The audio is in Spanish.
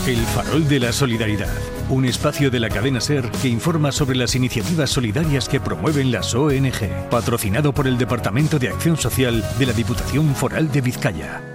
El Farol de la Solidaridad, un espacio de la cadena SER que informa sobre las iniciativas solidarias que promueven las ONG, patrocinado por el Departamento de Acción Social de la Diputación Foral de Vizcaya.